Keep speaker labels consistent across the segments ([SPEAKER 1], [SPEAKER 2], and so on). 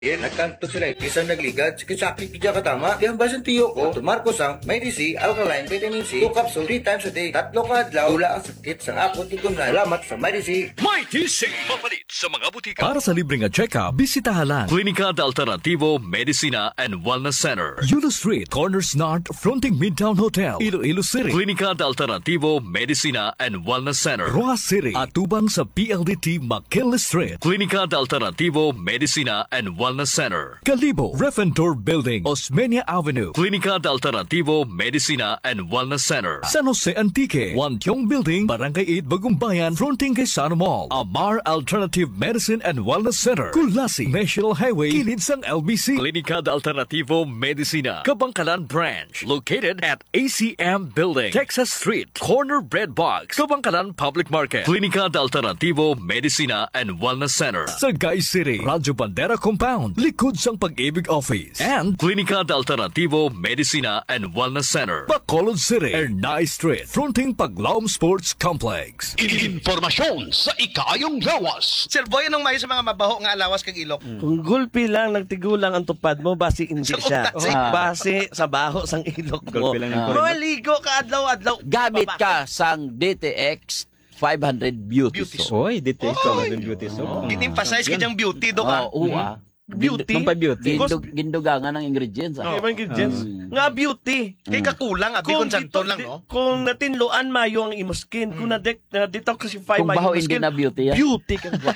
[SPEAKER 1] Nagkanto sila isang nagligad, sakit ka tama. Di ang basan tiyo ko, Marcos ang may DC, alkaline, vitamin C, 2 capsule 3 times a day, 3 kadlaw, tula ang sakit sa akot itom na salamat sa may DC.
[SPEAKER 2] May DC! Mapalit sa mga butika.
[SPEAKER 3] Para sa libreng check-up, bisitahan lang
[SPEAKER 2] Klinika de Alternativo Medicina and Wellness Center.
[SPEAKER 3] Yulo Street, Corners North, fronting Midtown Hotel, Iloilo City.
[SPEAKER 2] Klinika de Alternativo Medicina and Wellness Center.
[SPEAKER 3] Rojas City, atubang sa PLDT McKinley Street.
[SPEAKER 2] Klinika de Alternativo Medicina and Wellness Center.
[SPEAKER 3] Calibo, Refentor Building, Osmeña Avenue.
[SPEAKER 2] Klinika de Alternativo Medicina and Wellness Center.
[SPEAKER 3] San Jose Antique, Wantiong Building, Barangay 8, Bagumbayan, fronting kay Sana Mall. Amar Alternative Medicine and Wellness Center. Kulasi, National Highway, kilid sang LBC.
[SPEAKER 2] Klinika de Alternativo Medicina, Kabangkalan Branch, located at ACM Building, Texas Street, Corner Bread Box, Kabangkalan Public Market. Klinika de Alternativo Medicina and Wellness Center.
[SPEAKER 3] Sagay City, Radyo Bandera Compound, likod sang Pag-ibig Office. And
[SPEAKER 2] Klinika de Alternativo Medicina and Wellness Center.
[SPEAKER 3] Bacolod City, Ernay Street, fronting Paglaom Sports Complex.
[SPEAKER 4] Informasyon sa ikayong lawas.
[SPEAKER 5] Sir Boy, anong mayo sa mga mabaho nga alawas kag ilok?
[SPEAKER 6] Kung gulpi lang, nagtigulang ang tupad mo, basi hindi siya. Basi sa baho sang ilok mo. Maligo ka adlaw-adlaw.
[SPEAKER 7] Gamit ka sang DTX 500 Beauty Soap.
[SPEAKER 8] Oy, DTX 500 Beauty Soap.
[SPEAKER 5] Gin-emphasize ka diyang beauty do ka.
[SPEAKER 6] Beauty.
[SPEAKER 8] Beauty.
[SPEAKER 7] Gindugangan ng ingredients.
[SPEAKER 6] Ibang ingredients. Nga beauty.
[SPEAKER 5] Kay kakulang, abi kung santon lang, no?
[SPEAKER 6] Kung natinluan mayo ang imo skin, kung na-detoxify
[SPEAKER 7] Kung
[SPEAKER 6] mayo
[SPEAKER 7] baho
[SPEAKER 6] ang
[SPEAKER 7] hindi
[SPEAKER 6] skin,
[SPEAKER 7] na beauty yan.
[SPEAKER 6] beauty ka mo.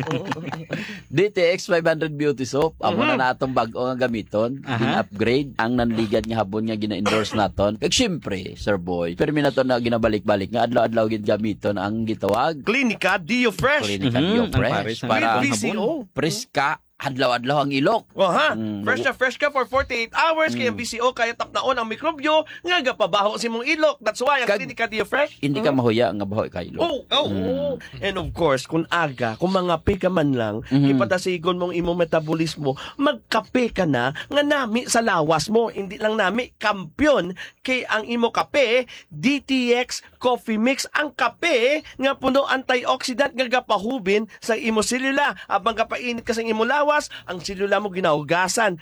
[SPEAKER 7] DTX 500 Beauty Soap. Amo na natong bago nga gamiton. Gin-upgrade. Ang nanligad nga habon nga gina-endorse naton. Kag syempre, Sir Boy, permi na to na ginabalik-balik nga adlaw-adlaw gid gamiton ang gitawag
[SPEAKER 6] Klinika Dio Fresh.
[SPEAKER 7] Klinika Dio Fresh. Para
[SPEAKER 6] With VCO.
[SPEAKER 7] preska adlaw-adlaw ang ilok.
[SPEAKER 6] Fresh na fresh ka for 48 hours kaya VCO kaya tapnaon ang mikrobyo nga gapabaho si mong ilok. That's why ang Klinika Dio Fresh.
[SPEAKER 7] Hindi ka mahuya nga baho kay ilok.
[SPEAKER 6] And of course, kung aga, kung mangape ka man lang, ipatasigon mong imong metabolismo, magkape ka na nga nami sa lawas mo. Hindi lang nami, kampyon kay ang imo kape, DTX Coffee Mix. Ang kape nga puno antioxidant nga gapahubin sa imo selula. Abang kapainit ka sa imo lawas, ang selula mo ginaugasan,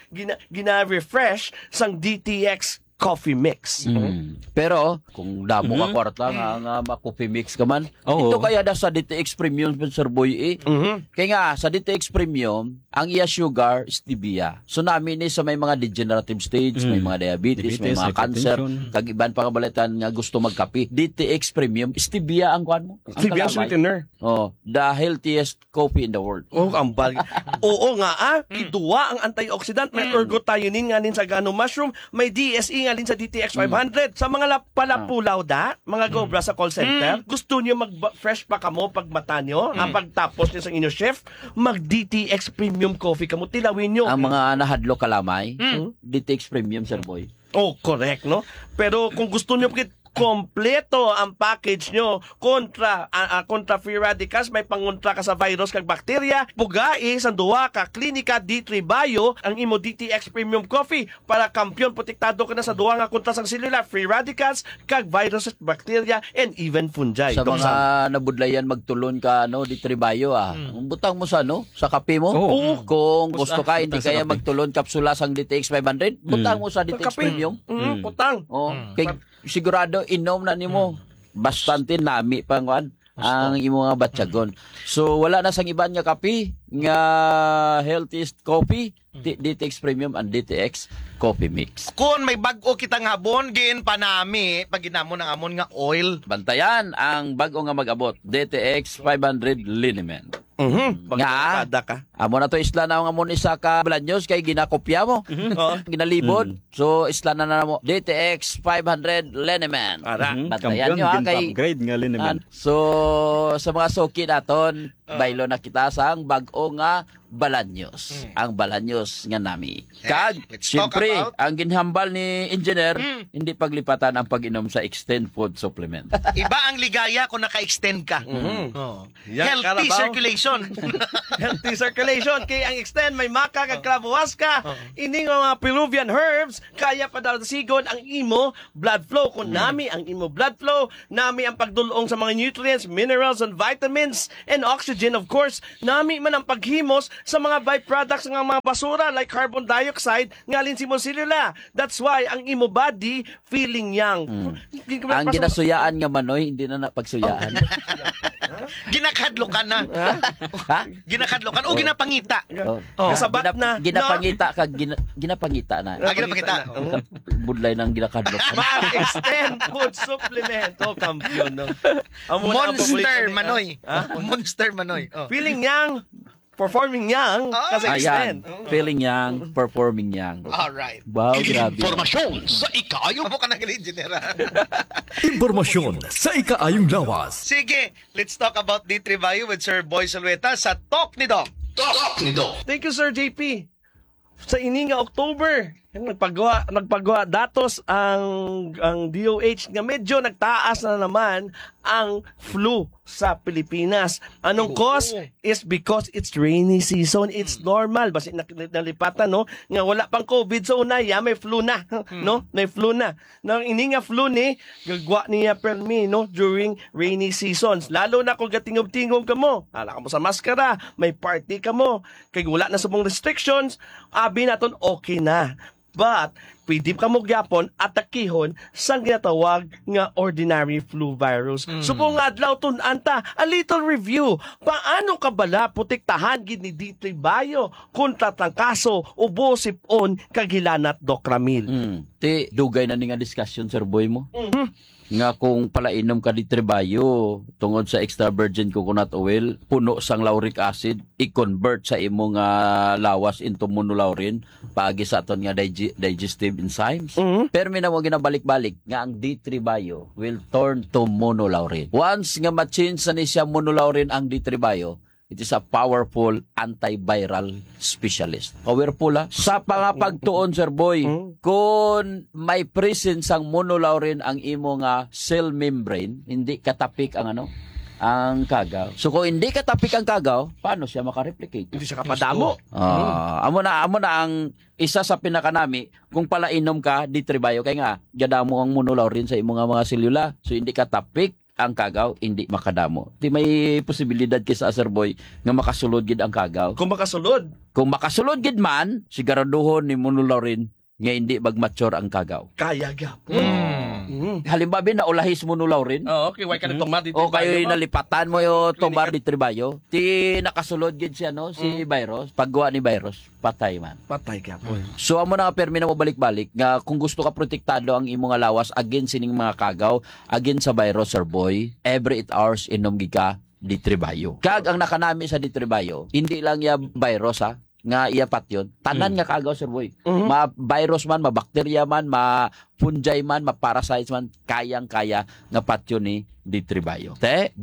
[SPEAKER 6] gina-refresh sang DTX Coffee Mix.
[SPEAKER 7] Pero, kung damo ka kwarta nga ma-coffee mix ka man, ito kaya da sa DTX Premium, Sir Boy, Kaya nga, sa DTX Premium, ang iya sugar, stevia. So namin sa may mga degenerative stage, may mga diabetes, may mga cancer, kag iban pa kabalitan nga gusto magkape. DTX Premium, stevia ang kuan mo.
[SPEAKER 6] Stevia sweetener.
[SPEAKER 7] The healthiest coffee in the world.
[SPEAKER 6] Ang bal. Oo nga, kiduwa ang antioxidant, may ergothioneine nga nin sa gano mushroom, may DSE nga nin sa DTX 500. Sa mga palapulaw mga gobra sa call center, gusto niyo mag-fresh pa kamo pag mata nyo, pagtapos niyo sa inyo chef, mag-DTX Premium Coffee kamo, tilawin nyo.
[SPEAKER 7] Ang mga nahadlo kalamay, DTX Premium, Sir Boy.
[SPEAKER 6] Correct, no? Pero kung gusto niyo kompleto ang package nyo kontra free radicals, may pangontra ka sa virus kag bakterya, pugai sa duwa ka Klinika D3 Bio ang imo DTX Premium Coffee para kampyon protektado ka na sa duwa nga kontra sang selula, free radicals kag virus at bakterya and even fungi.
[SPEAKER 7] Sa mga nabudlayan magtulon ka D3 Bio butang mo sa sa kape mo. Kung gusto ka hindi kaya magtulon kapsula sang DTX 500, butang mo sa DTX Premium.
[SPEAKER 6] Butang.
[SPEAKER 7] Kay sigurado inom na nimo bastante nami pangwan ang imo nga batyagon. So wala na sang iban nga kape nga healthiest coffee, DTX Premium and DTX Coffee Mix.
[SPEAKER 5] Kung may bag-o kitang habon, gin panami pag ginamon ng amon nga oil.
[SPEAKER 7] Bantayan ang bag-o nga mag-abot, DTX 500 Liniment. Nga, amo na to isla na nga mo isa ka Blanyos kay ginakopya mo. Ginalibod. So isla na mo DTX 500 Liniment. Bantayan nyo kay
[SPEAKER 8] upgrade nga Liniment.
[SPEAKER 7] So sa mga suki naton, baylo na kita sang bag-o nga Balanyos. Ang Balanyos nga nami. Kag, siyempre, ang ginhambal ni engineer, hindi paglipatan ang pag-inom sa Extend Food Supplement.
[SPEAKER 5] Iba ang ligaya kung naka-extend ka. Healthy circulation.
[SPEAKER 6] Healthy circulation. Kaya ang Extend may maka kag klabuwas ka. Ining mga Peruvian herbs, kaya pa daw sigon ang imo blood flow. Kung nami ang imo blood flow, nami ang pagdulong sa mga nutrients, minerals, and vitamins, and oxygen oxygen, of course, nami man ang paghimos sa mga byproducts ng mga basura like carbon dioxide ngalin si Monsilla. That's why ang imo body feeling young.
[SPEAKER 7] Ang ginasuyaan nga manoy, hindi na napagsuyaan.
[SPEAKER 5] Ginakadlokan na.
[SPEAKER 7] Ha?
[SPEAKER 5] Ginakadlokan o ginapangita.
[SPEAKER 6] Kasabat na.
[SPEAKER 7] Ginapangita ka, ginapangita na.
[SPEAKER 5] Ginapangita.
[SPEAKER 7] Budlay ng ginakadlok.
[SPEAKER 6] Mag-extend food supplement. Kampiyon. No?
[SPEAKER 5] Monster Manoy. Monster Manoy.
[SPEAKER 6] Feeling young, performing young, kasi extend.
[SPEAKER 7] Ayan, feeling young, performing young.
[SPEAKER 5] Alright.
[SPEAKER 7] Wow, grabe.
[SPEAKER 4] Informasyon sa ikaayong
[SPEAKER 5] Amo ka na engineer.
[SPEAKER 3] Impormasyon sa ikaayong lawas.
[SPEAKER 5] Sige, let's talk about D3 Bio with Sir Boy Salweta sa Talk ni Doc.
[SPEAKER 4] Talk ni Doc.
[SPEAKER 6] Thank you, Sir JP. Sa ininga October, nagpagawa datos ang DOH nga medyo nagtaas na naman ang flu sa Pilipinas. Anong cause? Is because it's rainy season. It's normal. Basta nalipatan, no? Nga wala pang COVID sa unay, may flu na. No? May flu na. Nang ini nga flu ni, gagwa niya permi, no? During rainy seasons. Lalo na kung gatingob-tingob ka mo. Hala ka mo sa maskara, may party ka mo. Kaya wala na sa mong restrictions, abi naton okay na. But, pwede ka mo gyapon at takihon sa ginatawag nga ordinary flu virus. So kung adlaw anta, a little review. Paano ka bala protektahan gid ni D3 Bio kontra tangkaso, ubo, sipon, kagilanat, Dokramil?
[SPEAKER 7] Ti dugay na ni nga discussion, Sir Boy mo. Nga kung palainom ka di Bio tungod sa extra virgin coconut oil, puno sang lauric acid, i-convert sa imong lawas into monolaurin paagi sa aton nga digestive enzymes. Pero mina mo ginabalik-balik nga ang D3 Bio will turn to monolaurin. Once nga ma-change na ni siya monolaurin ang D3 Bio, it is a powerful antiviral specialist. Powerful sa pangapagtuon, Sir Boy. Kung may presence ang monolaurin ang imo nga cell membrane, hindi katapik ang ang kagaw. So kung hindi katapik ang kagaw, paano siya makareplicate?
[SPEAKER 6] Hindi siya kapadamo.
[SPEAKER 7] Amo na ang isa sa pinakanami kung palainom ka D3 Bio kay nga gadamo ang monolaurin sa imong mga selula. So hindi katapik ang kagaw, hindi makadamo. Di may posibilidad kisa Sir Boy nga makasulod gid ang kagaw.
[SPEAKER 6] Kung makasulod
[SPEAKER 7] gid man, siguraduhon ni monolaurin nga hindi mag-mature ang kagaw.
[SPEAKER 6] kaya gyapon.
[SPEAKER 7] Halimbawa na ulahis monolaurin.
[SPEAKER 6] Okay, why ka na tomar dito?
[SPEAKER 7] O kayo nalipatan mo yung tomar di Tribayo. Ti nakasulod gid siya si virus. Paggawa ni virus, patay man.
[SPEAKER 6] Patay gyapon.
[SPEAKER 7] So amo na permi na mo balik-balik nga kung gusto ka protektado ang imong lawas against sining mga kagaw, against sa virus, Sir Boy, every 8 hours inom gid ka di Tribayo. Kag ang nakanami sa di Tribayo, hindi lang ya virus nga iyapat yun. Tanan nga kagaw, Sir Boy. Ma-virus man, ma-bacteria man, ma-fungi man, ma-parasites man, kayang-kaya nga patyo ni D3 Bio.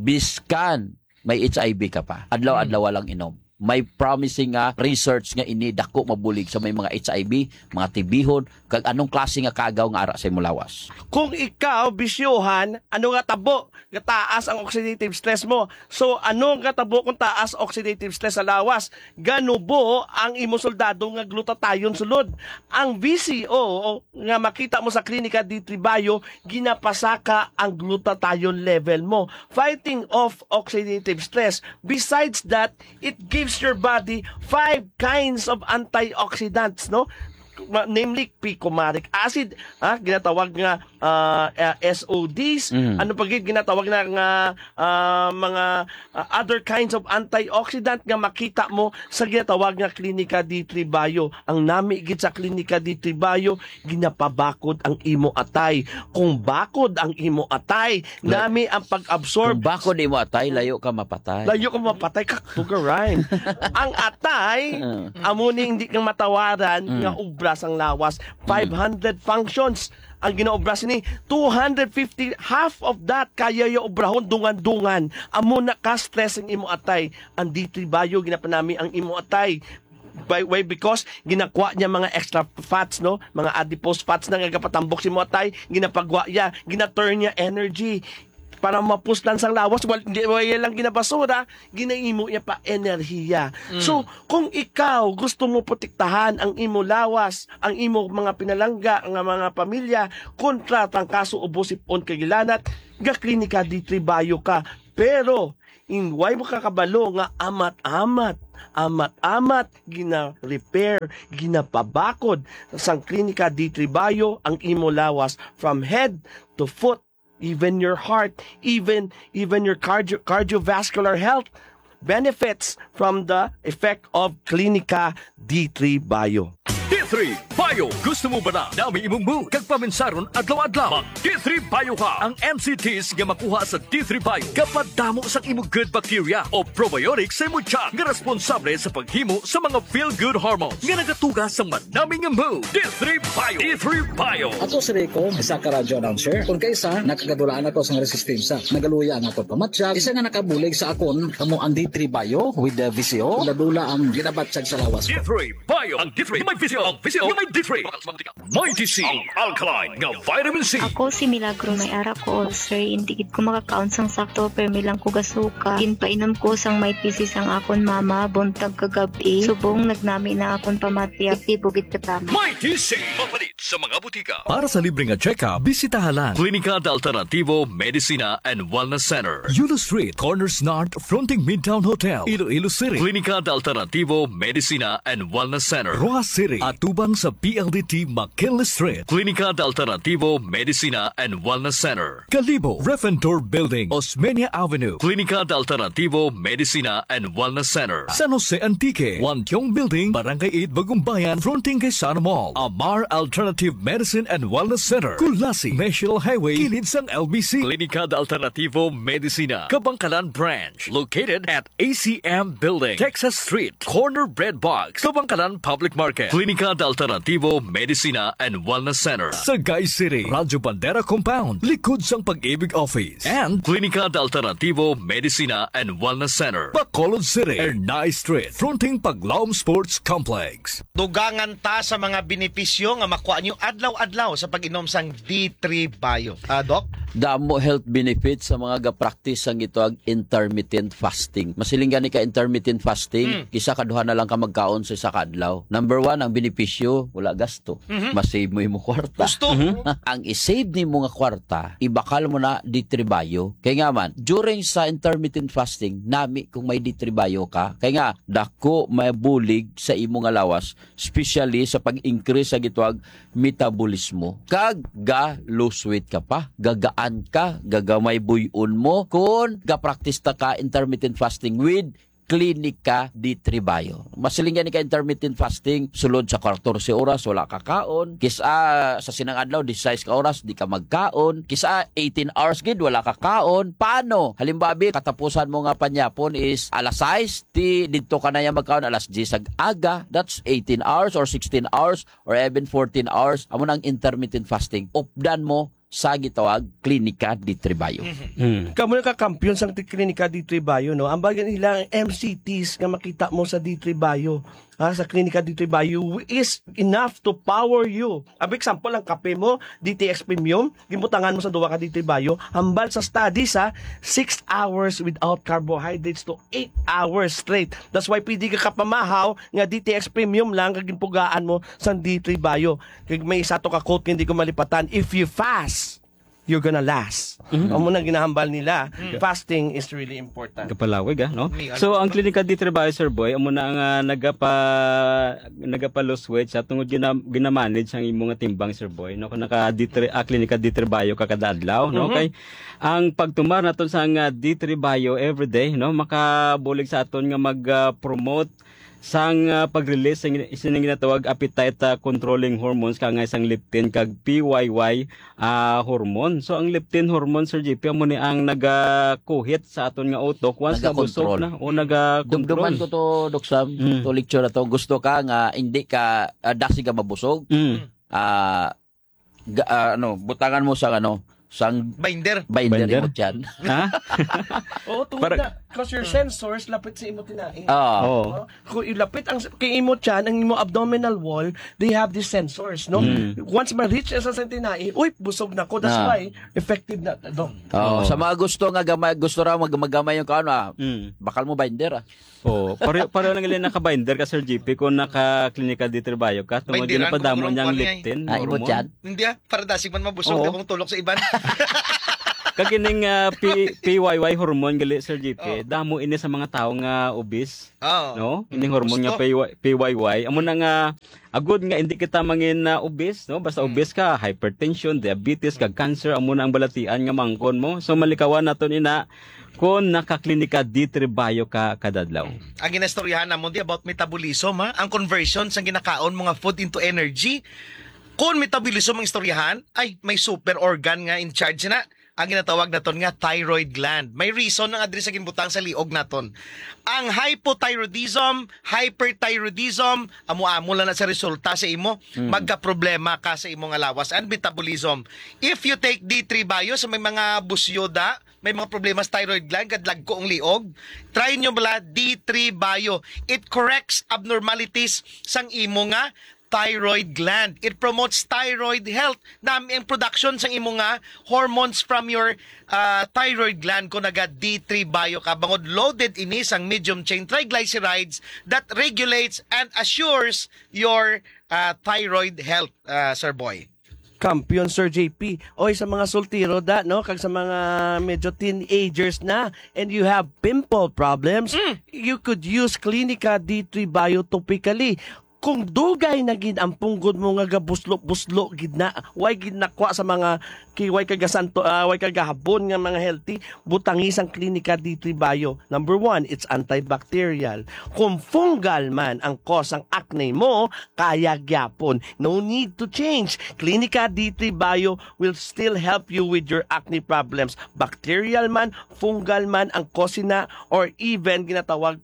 [SPEAKER 7] Biskan may HIV ka pa. Adlaw-adlaw lang inom. May promising nga research nga ini dako mabulig sa may mga HIV, mga tibihon, kag anong klase nga kagaw nga ara sa imong lawas.
[SPEAKER 6] Kung ikaw bisyohan, ano nga tabo? Nga taas ang oxidative stress mo. So ano nga tabo kung taas oxidative stress sa lawas? Ganubo ang imo soldado nga glutathione sulod. Ang VCO nga makita mo sa klinika D3 Bio, ginapasaka ang glutathione level mo, fighting off oxidative stress. Besides that, it gives your body 5 kinds of antioxidants, no? Namely picomaric acid, ginatawag nga SODs, ano pa gid ginatawag na nga mga other kinds of antioxidant nga makita mo sa ginatawag nga klinika D3 Bio. Ang nami gid sa klinika D3 Bio, ginapabakod ang imo atay. Kung bakod ang imo atay, nami ang pag-absorb.
[SPEAKER 7] Kung bakod imo atay, layo ka mapatay.
[SPEAKER 6] Layo ka mapatay, kaktugaran. Ang atay, amo ni hindi kang matawaran nga ubra ang lawas. 500 functions ang ginaobras ni 250, half of that kaya yung obrahon dungan-dungan. Amo na ka-stress ang imo atay. Ang D3 Bio ginapanami ang imo atay. Why? Because ginakwa niya mga extra fats, no? Mga adipose fats na nga kapatambok si mo atay, ginapagwa niya, gina-turn niya energy para mapuslan sang lawas. Hindi lang ginabasura, ginaimo niya pa enerhiya. So, kung ikaw gusto mo protektahan ang imo lawas, ang imo mga pinalangga, ang mga pamilya, kontra tangkaso, ubo, sipon, kagilanat, ga klinika D3 Bio ka. Pero, in why mo kakabalo nga amat-amat gina-repair, ginapabakod sang Klinika D3 Bio ang imo lawas from head to foot, even your heart, even your cardiovascular health benefits from the effect of Klinika D3 Bio.
[SPEAKER 3] D3 Bio. Gusto mo ba na dami imong move kag paminsaron adlaw-adlaw? Mag D3 Bio ka. Ang NCTs nga makuha sa D3 Bio kapag damo sa imong good bacteria o probiotics sa imong tiyan nga responsable sa paghimo sa mga feel-good hormones nga nagatugas sa madaming move. D3 Bio. D3 Bio.
[SPEAKER 9] Ako si Rico, isa ka radyo announcer. Kung kaysa, nakagadulaan ako sa resistensya. Nagaluya ang ako pamatsyag. Isa nga nakabulig sa akon, kamo ang D3 Bio with the VCO. Nadula ang ginabatsyag sa lawas ko.
[SPEAKER 3] D3 Bio. Ang D3 may VCO. Ang VCO may D3. Mighty C. Ang alkaline nga vitamin C.
[SPEAKER 10] Ako si Milagro, may ara ko ulcer. Hindi gid ko makakaon sang sakto pero milang ko gasuka. Ginpainom ko sang may thesis ang akon mama buntag kagabi. Subong nagnami na akon pamatya. Aktibo gid katama.
[SPEAKER 3] Mighty C. Mapalit sa mga butika. Para sa libreng check-up, bisitahan lang Klinika de Alternativo Medicina and Wellness Center. Yulo Street, Corners North, fronting Midtown Hotel, Iloilo City. Klinika de Alternativo Medicina and Wellness Center. Rojas City, atubang sa PLDT McKinley Street. Klinika de Alternativo Medicina and Wellness Center. Calibo, Refentor Building, Osmeña Avenue. Klinika de Alternativo Medicina and Wellness Center. San Jose Antique, Wantiong Building, Barangay 8, Bagumbayan, fronting kay Sana Mall. Amar Alternative Medicine and Wellness Center. Kulasi, National Highway, kilid sang LBC. Klinika de Alternativo Medicina, Kabangkalan Branch, located at ACM Building, Texas Street, Corner Bread Box, Kabangkalan Public Market. Klinika de Alternativo Medicina and Wellness Center. Sagay City, Radyo Bandera Compound, likod sang Pag-ibig Office. And Klinika de Alternativo Medicina and Wellness Center. Bacolod City, Ernay Street, fronting Paglaom Sports Complex.
[SPEAKER 5] Dugangan ta sa mga benepisyo nga makuha nyo adlaw-adlaw sa pag-inom sang D3 Bio. Doc?
[SPEAKER 7] Damo health benefits sa mga ga-practice ang ito ang intermittent fasting. Masiling gani ka intermittent fasting, isa kaduha na lang ka magkaon sa isa kadlaw. Number 1, ang benepisyo, wala gasto. Masave mo yung kwarta.
[SPEAKER 5] Gusto.
[SPEAKER 7] Ang isave ni mo nga kwarta, ibakal mo na D3 Bio. Kaya nga man, during sa intermittent fasting, nami kung may D3 Bio ka, kaya nga, dako may bulig sa imo nga lawas, especially sa pag-increase sa gitwag metabolismo. Kag ga lose weight ka pa, gagaan ka, gagamay buyon mo, kung ga-practice ta ka intermittent fasting with Klinika D3 Bio. Masilingan ni ka intermittent fasting, sulod sa 14 oras, wala kakaon. Kisa sa sinang adlaw, 16 ka oras, di ka magkaon. Kisa 18 hours gid, wala kakaon. Paano? Halimbawa, katapusan mo nga panyapon is alas 6, dito ka na yung magkaon alas 10 ag aga. That's 18 hours or 16 hours or even 14 hours. Amo nang intermittent fasting. Updan mo sa gitawag Klinika D3 Bio.
[SPEAKER 6] Kamu na kakampiyon sa Klinika D3 Bio, no? Ang bagay nila ang MCTs nga makita mo sa D3 Bio, sa Klinika D3 Bio is enough to power you. Ab example, ang kape mo, DTX Premium, gimutangan mo sa duwa ka D3 Bio, hambal sa studies 6 hours without carbohydrates to 8 hours straight. That's why pwede ka kapamahaw nga DTX Premium lang kagimpugaan mo sa D3 Bio. Kag may isa to ka quote hindi ko malipatan, if you fast, you're gonna last. Ang munang ginahambal nila, fasting is really important.
[SPEAKER 8] Kapalawig, no? So, ang Klinika D3 Bio, Sir Boy, amo na ang nagapa-lose weight sa tungod ginamanage ang imong timbang, Sir Boy, no? Kung Klinika D3 Bio kakada adlaw, no? Kay ang pagtumar naton sa D3 Bio everyday, no? Makabulig sa aton nga mag-promote sang pag-release ng isang ginatawag appetite controlling hormones kang isang leptin kag PYY hormone. So ang leptin hormone, Sir JP, amo ni ang nagakuhit sa aton nga utok once nabusog na o naga-control.
[SPEAKER 7] Dumduman ko to, Dok Sam, to lecture na to. Gusto ka nga hindi ka dasi ka mabusog. Butangan mo sa sang
[SPEAKER 5] binder
[SPEAKER 7] mo dyan.
[SPEAKER 8] Ha?
[SPEAKER 6] Tungkol na. Because your sensors, lapit sa imo tinae. Kung ilapit kay imo tiyan, ang imo abdominal wall, they have these sensors, no? Once ma-reach sa tinae, busog na ko. That's why, effective na.
[SPEAKER 7] Sa mga gusto ra magamay yung kaano, bakal mo binder.
[SPEAKER 8] Pareho lang ilan naka-binder ka, Sir JP, kung naka-Klinika D3 Bio ka, tungod din na padamo niyang leptin.
[SPEAKER 7] Imo tiyan?
[SPEAKER 5] Hindi para dasig man mabusog, akong tulok sa iban.
[SPEAKER 8] kagining PYY hormone gali Sir JP, damo ini sa mga tao nga obese. No? Ining hormone nga PYY, amo na nga agud nga hindi kita mangin obese, no? Basta obese ka, hypertension, diabetes, kag cancer, amo na ang balatian nga mangkon mo. So malikawan naton ina kung nakaklinika D3 Bio ka kadadlaw.
[SPEAKER 5] Ang ginastoryahan namon di about metabolism, ha? Ang conversion sa ginakaon mga food into energy. Kung metabolism ang istoryahan, ay may super organ nga in charge na. Ang ginatawag naton nga thyroid gland. May reason ng address sa ginbutang sa liog naton. Ang hypothyroidism, hyperthyroidism, amo-amo lang na sa resulta sa imo, magka-problema ka sa imong lawas and metabolism. If you take D3 Bio sa may mga busyoda, may mga problema sa thyroid gland, kadlag ko ang liog, try nyo bala D3 Bio. It corrects abnormalities sang imo nga thyroid gland. It promotes thyroid health. Nami ang production sang imo nga hormones from your thyroid gland kung naga D3 Bio ka. Bangod loaded ini sang medium chain triglycerides that regulates and assures your thyroid health, Sir Boy.
[SPEAKER 6] Kampiyon Sir JP. Oy, sa mga sultiro no, kag sa mga medyo teenagers na and you have pimple problems, you could use Clinica D3 Bio topically. Kung dugay na gid ang punggod mo nga gabuslo-buslo gid na, way gid nakwa sa mga way kagasanto, way kagahabon nga mga healthy, butangis ang Clinica D3 Bio. Number 1, it's antibacterial. Kung fungal man ang cause ang acne mo, kaya gyapon. No need to change. Clinica D3 Bio will still help you with your acne problems. Bacterial man, fungal man ang cause na, or even ginatawag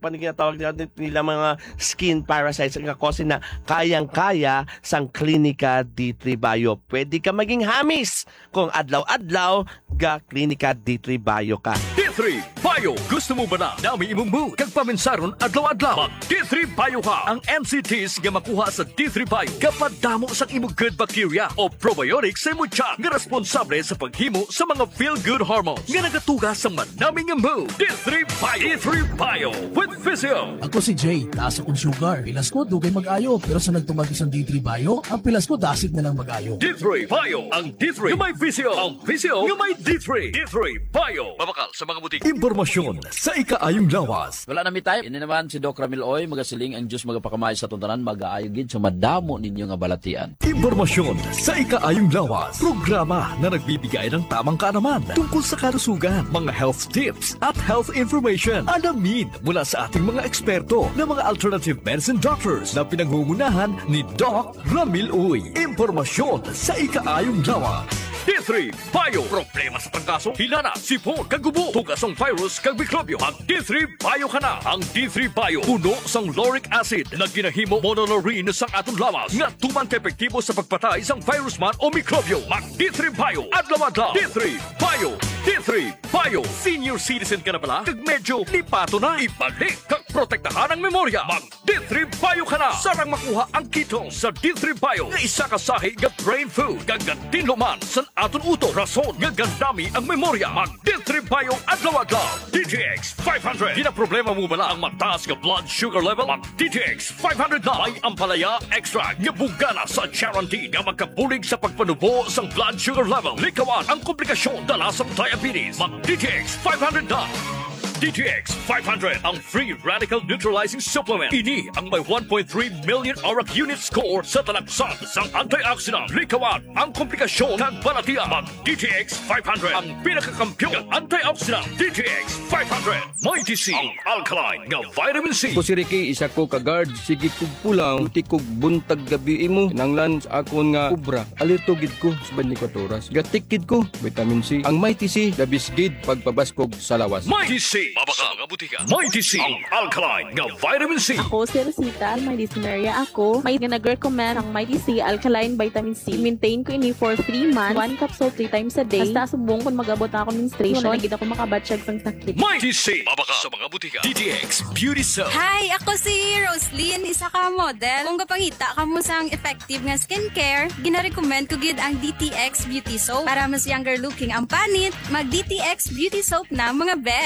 [SPEAKER 6] nila mga skin parasites nga cause na, kayang-kaya sang Clinica D3 Bio. Pwede ka maging hamis kung adlaw-adlaw ga Clinica D3 Bio ka.
[SPEAKER 2] D3 Bio! Gusto mo ba na dami imong mood kag paminsaron adlaw-adlaw? Mag D3 Bio ka! Ang NCTs nga makuha sa D3 Bio kapag damo sa imong good bacteria o probiotics sa imong tiyan nga responsable sa paghimo sa mga feel-good hormones nga nagatugas sa manaming mood. D3 Bio! D3 Bio with Physio!
[SPEAKER 11] Ako si Jay, taas akong sugar. Pilas ko, dugay mag-ayo. Pero sa nagtumag isang D3 Bio, ang pilas ko dasig na lang mag-ayo.
[SPEAKER 2] D3 Bio! Ang D3 nga may Physio! Ang Physio nga may D3! D3 Bio! Mabakal sa mga butik. Impormasyon sa ikaayong lawas.
[SPEAKER 7] Wala na mi time. Ini naman si Doc Ramil Oy, magasiling ang Diyos magapakamay sa tuntanan, mag-aayo gid sa madamo ninyo nga balatian.
[SPEAKER 2] Impormasyon sa ikaayong lawas. Programa na nagbibigay ng tamang kaalaman tungkol sa kalusugan, mga health tips at health information. Alamin mula sa ating mga eksperto na mga alternative medicine doctors na pinangungunahan ni Doc Ramil Uy. Impormasyon sa ikaayong lawas. D3 Bio. Problema sa trangkaso, hilana, sipon, kagubo, tugasong virus, kag mikrobyo. Ang D3 Bio ka na. Ang D3 Bio, puno sang lauric acid na ginahimo monolaurin sang atong lawas nga tuman ka-epektibo sa pagpatay sang virus man o mikrobyo. Mag D3 Bio. Adlaw-adlaw. D3 Bio. D3 Bio. Senior citizen ka na pala? Kag medyo lipato na. Ibalik kag protektahan ang memorya. Mag D3 Bio ka na. Sarang makuha ang keto sa D3 Bio nga isa ka sahi nga brain food kag tinluman sa aton uto. Rason nga gandami ang memorya. Mag D3 Bio adlaw-adlaw. DTX 500. Di na problema mo bala ang mataas nga blood sugar level? Mag DTX 500 na. May ampalaya extract nga bugana sa guarantee nga magkabulig sa pagpanubo sang blood sugar level. Likawan ang komplikasyon dala sa diabetes. Mag DTX 500 na. DTX 500 ang free radical neutralizing supplement. Ini ang may 1.3 million ORAC unit score sa talaksan sang antioxidant. Likawan ang komplikasyon ng balatian. Mag DTX 500 ang pinakakampiyon ng antioxidant. DTX 500 may DC ang alkaline nga vitamin C.
[SPEAKER 12] Ko si Ricky, isa ko ka-guard. Sige kog pulang, tikog buntag gabi mo. Nanglan sa akon nga kubra. Alitugid ko sa 24 oras. Gatikid ko, vitamin C. Ang may TC, dabisgid pagpabaskog sa lawas.
[SPEAKER 2] May TC! Mabaka mga butika. May TC ang alkaline nga vitamin C.
[SPEAKER 13] Ako si Rosita, may dysuria ako. May nag-recommend ang may TC alkaline vitamin C. Maintain ko ini for 3 months. 1 capsule 3 times a day. Hasta subong kung mag-abot na ako menstruation. Wala na ako makabatsyag sang sakit.
[SPEAKER 2] May TC! Mabaka sa mga butika. DTX Beauty Soap.
[SPEAKER 14] Hi! Ako si Roslyn, isa ka model. Kung kapangita ka mo sang effective nga skincare, gina-recommend ko gid ang DTX Beauty Soap. Para mas younger looking ang panit, mag DTX Beauty Soap na mga besh.
[SPEAKER 2] DTX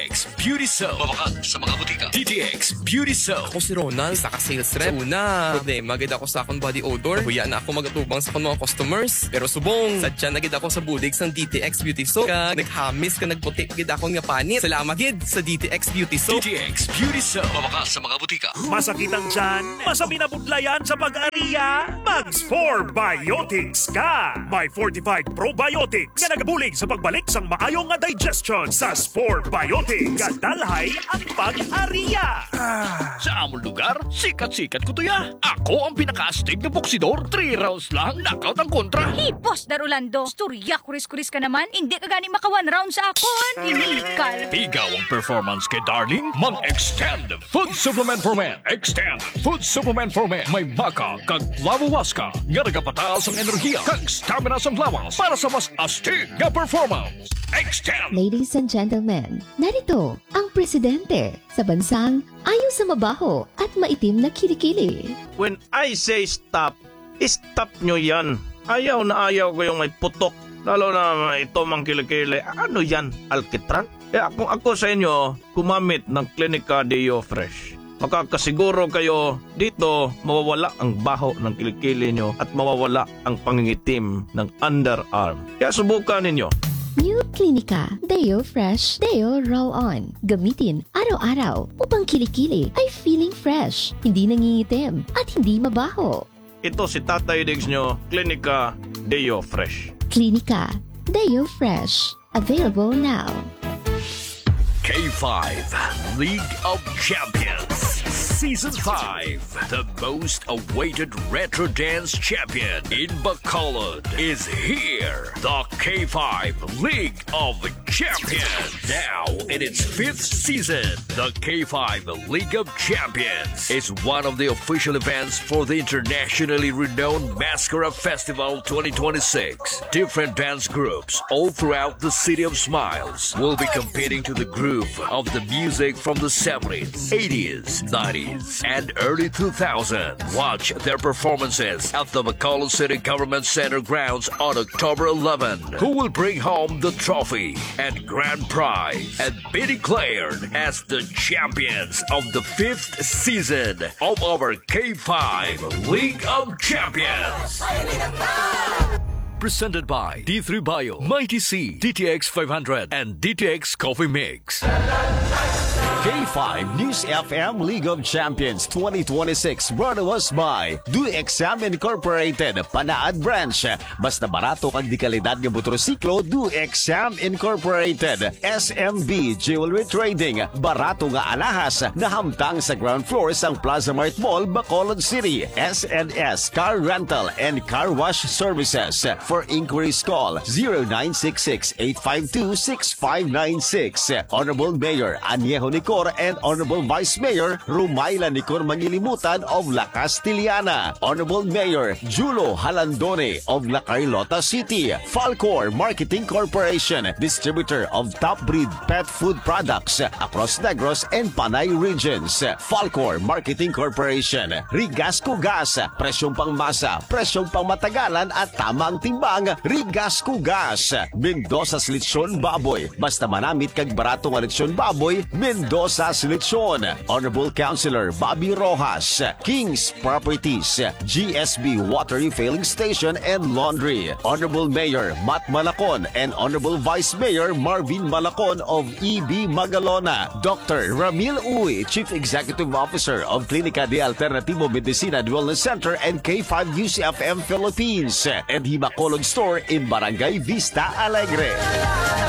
[SPEAKER 2] DTX Beauty Soap. Mabakan sa mga butika. DTX Beauty Soap.
[SPEAKER 15] Ako si Ronald, sa ka-sales rep. Una, problema gid ako sa akong body odor. Kuya na ako magatubang sa akong mga customers. Pero subong, sadya na gid ako sa budig sang DTX Beauty Soap. Ka naghamis ka nagputi gid ako nga panit. Salamat gid sa DTX Beauty Soap.
[SPEAKER 2] DTX Beauty Soap. Mabakan sa mga butika.
[SPEAKER 16] Masakit ang tiyan? Masabi na budlayan sa pag-ariya? Mag-Spore Biotics ka! May Fortified Probiotics nga nagabulig sa pagbalik sang maayong nga digestion sa Spore Biotics. Kadalhay ang pag-ariya.
[SPEAKER 2] Sa among lugar, sikat-sikat ko to ya. Ako ang pinaka-astig na boksidor. 3 rounds lang, knockout ang kontra.
[SPEAKER 17] Boss Darulando, storya kuris-kuris ka naman. Hindi ka gani maka 1 round sa akon. Inikal.
[SPEAKER 2] Pigaw ang performance kay Darling. Mag-extend food supplement for men. Extend food supplement for men. May baka kag lawawaska. Nga nagapataas ang enerhiya kag stamina sa lawas para sa mas astig na performance. Extend.
[SPEAKER 18] Ladies and gentlemen, narito ang presidente sa bansang ayaw sa mabaho at maitim na kilikili.
[SPEAKER 19] When I say stop, stop nyo yan. Ayaw na ayaw ko yung may putok. Lalo na ito mang kilikili. Ano yan? Alkitran? Kaya kung ako sa inyo, kumamit ng Clinica Deo Fresh. Makakasiguro kayo dito mawawala ang baho ng kilikili nyo at mawawala ang pangingitim ng underarm. Kaya subukan ninyo.
[SPEAKER 18] New Clinica Deo Fresh Deo Roll-On. Gamitin araw-araw upang kilikili ay feeling fresh, hindi nangingitim at hindi mabaho.
[SPEAKER 19] Ito si Tatay Diggs nyo, Clinica Deo Fresh.
[SPEAKER 18] Clinica Deo Fresh. Available now.
[SPEAKER 2] K5 League of Champions Season 5. The most awaited retro dance champion in Bacolod is here. The K5 League of Champions. Now in its 5th season, the K5 League of Champions is one of the official events for the internationally renowned Mascara Festival 2026. Different dance groups all throughout the City of Smiles will be competing to the groove of the music from the 70s, 80s, 90s, and early 2000s. Watch their performances at the Bacolod City Government Center grounds on October 11, who will bring home the trophy and grand prize and be declared as the champions of the 5th season of our K5 League of Champions. Presented by D3 Bio, Mighty C, DTX 500, and DTX Coffee Mix.
[SPEAKER 20] K5 News FM League of Champions 2026 brought to us by Do Exam Incorporated, Panaad Branch. Basta barato kang di kalidad ng motorsiklo, Do Exam Incorporated. SMB Jewelry Trading, barato nga alahas na hamtang sa ground floor sang Plaza Mart Mall, Bacolod City. SNS Car Rental and Car Wash Services. For inquiries, call 0966-852-6596. Honorable Mayor Añejo Nicor and Honorable Vice Mayor Rumayla Nicor Mangilimutan of La Castillana. Honorable Mayor Julo Halandone of La Carlota City. Falcor Marketing Corporation, distributor of top breed pet food products across Negros and Panay regions. Falcor Marketing Corporation. Rigasco Gas, presyong pangmasa, presyong pangmatagalan at tamang timbang. Rigasco Gas. Mendoza's Lechon Baboy, basta manamit kag barato nga lechon baboy, Mendoza's Lechon. Honorable Councilor Bobby Rojas. King's Properties, GSB Water Refilling Station and Laundry. Honorable Mayor Matt Malacon and Honorable Vice Mayor Marvin Malacon of EB Magalona. Dr. Ramil Uy, Chief Executive Officer of Clinica de Alternativo Medicina and Wellness Center and K5 UCFM Philippines, and Hibacolod Store in Barangay Vista Alegre.